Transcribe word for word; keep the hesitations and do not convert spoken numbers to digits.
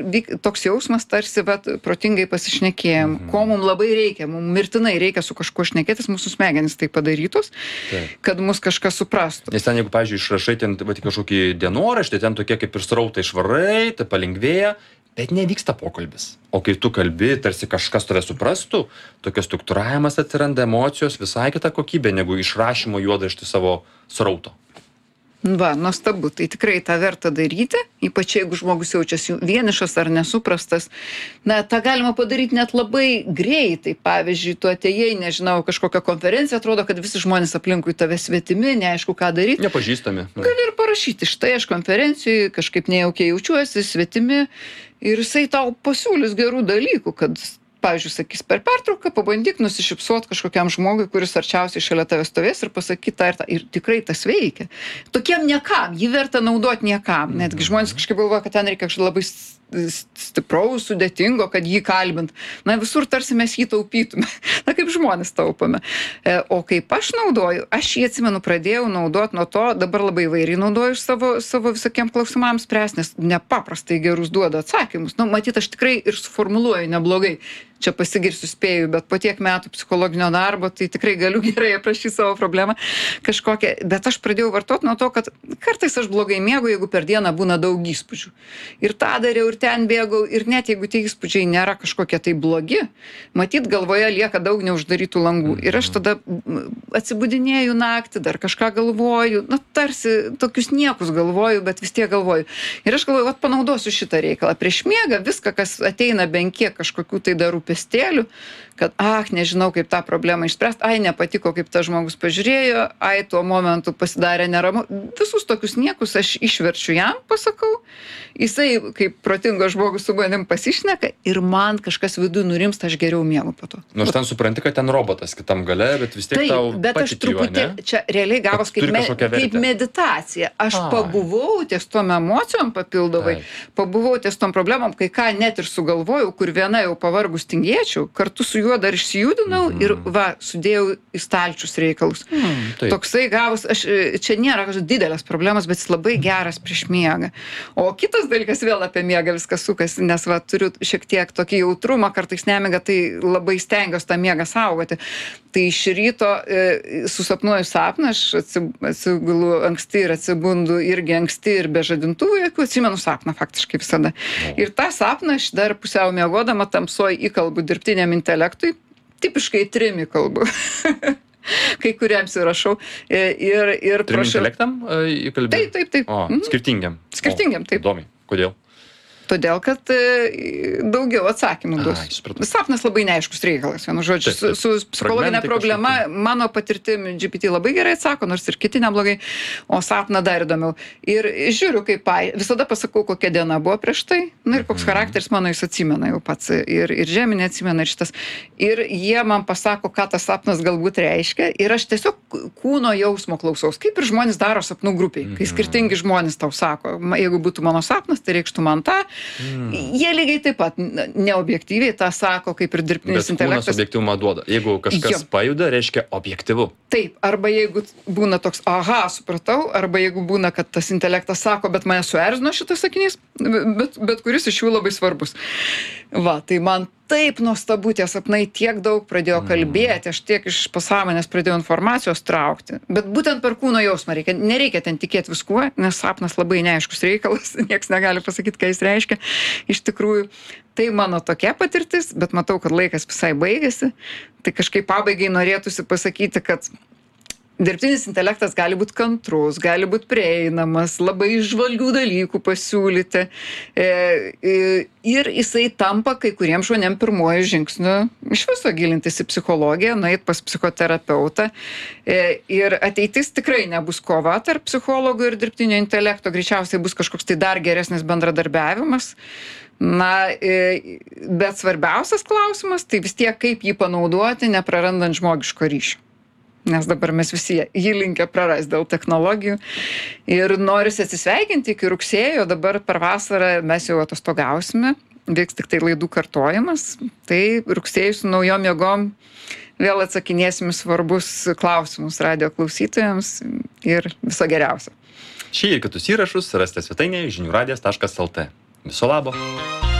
vyk, toks jausmas tarsi, vat, protingai pasišnekėjom, mhm. ko mums labai reikia, mums mirtinai reikia su kažkuo šnekėtis, mūsų smegenys tai padarytos, Taip. kad mus kažkas suprastų. Nes ten, jeigu, pavyzdžiui, išrašai ten va, kažkokį dienoraštį, ten tokie kaip ir srautai švarai, tai palengvėja, bet nevyksta pokalbis. O kai tu kalbi, tarsi kažkas tave suprastų, tokios struktūravimas atsiranda, emocijos, visai kita kokybė, negu išrašymo juodraštį savo srauto. Va, nuostabu, tai tikrai tą verta daryti, ypač jeigu žmogus jaučiasi vienišas ar nesuprastas. Na, tą galima padaryti net labai greitai. Pavyzdžiui, tu atėjai, nežinau, kažkokią konferenciją, atrodo, kad visi žmonės aplinkui tave svetimi, neaišku, ką daryti. Nepažįstami. Gali ir parašyti, štai aš konferencijoje kažkaip nejaukiai jaučiuosi, svetimi, ir jisai tau pasiūlys gerų dalykų, kad pavyzdžiui, sakys, per pertrauką pabandyk nusišypsot kažkokiam žmogui, kuris arčiausiai šalia tavęs stovės ir pasakyt tą ir tą. Ir tikrai tas veikia. Tokiem niekam, jį verta naudoti niekam. Netgi žmonės kažkaip galvoja, kad ten reikia kažkaip labai stipraus, sudėtingo, kad jį kalbint. Na, visur tarsi mes jį taupytume. Na, kaip žmonės taupame. O kaip aš naudoju, aš jį atsimenu, pradėjau naudoti nuo to, dabar labai įvairiai naudoju savo, savo visokiem klausimams spręs, nes nepaprastai gerus duoda atsakymus. Nu, matyt, aš tikrai ir suformuluoju neblogai. Čia pasigirsiu spėju, bet po tiek metų psichologinio darbo, tai tikrai galiu gerai aprašyti savo problemą kažkokią. Bet aš pradėjau vartoti nuo to, kad kartais aš blogai miegu, jeigu per dieną būna daug įspūdžių. Ir tą dariau, ir ten bėgau, ir net jeigu tie įspūdžiai nėra kažkokie tai blogi, matyt, galvoje lieka daug neuždarytų langų. Ir aš tada atsibudinėju naktį, dar kažką galvoju, na, tarsi tokius niekus galvoju, bet vis tiek galvoju. Ir aš galvoju, vat panaudosiu šitą reikalą. Prieš miegą viską, kas ateina bent kiek kažkokių tai darų pestėlių, kad, ah, nežinau, kaip tą problemą išspręsti, ai, nepatiko, kaip tas žmogus pažiūrėjo, ai, tuo momentu pasidarė neramu. Visus tokius niekus aš išverčiu jam, pasakau, jisai, kaip protingas žmogus su manim pasišneka ir man kažkas viduje nurimsta, aš geriau miegu po to. Nors ten supranti, kad ten robotas kitam gale, bet vis tiek tai, tau bet aš truputį, čia realiai gavos kaip, me, kaip meditacija. Aš ai. pabuvau ties tom emocijom papildomai, ai. pabuvau ties tom problemom, kai ką net ir sugalvojau, kur viena jau pavargus tingėčiau, kartu su juo dar išsijudinau mm. ir va, sudėjau į stalčius reikalus. Mm, Toksai gavus, aš, čia nėra kažkokios didelės problemos, bet jis labai geras prieš miegą. O kitas dalykas vėl apie miegą viskas sukasi, nes va, turiu šiek tiek tokį jautrumą, kartais nemiga, tai labai stengiuosi tą miegą saugoti. Tai iš ryto e, susapnuoju sapną, aš atsigulu anksti ir atsibundu irgi anksti ir be žadintuvų, jokių atsimenu sapną faktiškai visada. No. Ir tą sapną aš dar pusiau miegodama tamsoj įkalbu dirbtiniam intelektui, tipiškai trim įkalbu. Kai kuriems įrašau. Ir, ir trim prašau. Intelektam įkalbė? Taip, taip, taip. O, mhm. skirtingiam. Skirtingiam, taip. Įdomiai. Kodėl? Todėl, kad e, daugiau atsakymų duos. Sapnas labai neaiškus reikalas, vienu žodžiu. Su, su psichologinė problema, kažkokį. Mano patirtim G P T labai gerai atsako, nors ir kiti neblogai, o sapną dar įdomiau. Ir žiūriu, kaip visada pasakau, kokia diena buvo prieš tai, na ir koks charakteris mano jis atsimena jau pats, ir, ir žeminė atsimena ir šitas. Ir jie man pasako, ką tas sapnas galbūt reiškia, ir aš tiesiog kūno jausmo klausaus, kaip ir žmonės daro sapnų grupiai, kai skirtingi žmonės tau sako, jeigu būtų mano sapnas, tai reikštų man tą. Mm. Jie lygiai taip pat neobjektyviai tą sako, kaip ir dirbtinis bet intelektas. Bet kūnas objektyvumą duoda. Jeigu kažkas jo. pajuda, reiškia objektyvu. Taip, arba jeigu būna toks, aha, supratau, arba jeigu būna, kad tas intelektas sako, bet mane suerzino šitas sakinys, bet, bet kuris iš jų labai svarbus. Va, tai man taip nuostabu, tie sapnai tiek daug pradėjo kalbėti, aš tiek iš pasąmonės pradėjau informacijos traukti. Bet būtent per kūno jausmą reikia, nereikia ten tikėti viskuo, nes sapnas labai neaiškus reikalas, nieks negali pasakyti, ką jis reiškia. Iš tikrųjų, tai mano tokia patirtis, bet matau, kad laikas visai baigėsi. Tai kažkaip pabaigai norėtųsi pasakyti, kad dirbtinis intelektas gali būti kantrus, gali būti prieinamas, labai žvalgių dalykų pasiūlyti. E, e, ir jisai tampa kai kuriems žmonėm pirmuoju žingsniu iš viso gilintis į psichologiją, nueit pas psichoterapeutą. E, ir ateitis tikrai nebus kova tarp psichologų ir dirbtinio intelekto, greičiausiai bus kažkoks tai dar geresnis bendradarbiavimas. Na, e, bet svarbiausias klausimas, tai vis tiek kaip jį panaudoti, neprarandant žmogiško ryšio. Nes dabar mes visi jį linkę praras dėl technologijų. Ir norisi atsisveikinti iki rugsėjo, dabar per vasarą mes jau atostogausime, vyks tik tai laidų kartojimas. Tai rugsėjui su naujom jėgom vėl atsakinėsim svarbus klausimus radijo klausytojams ir viso geriausio. Šį ir kitus įrašus rasite svetainėje žinių radijas taškas lt. Viso labo.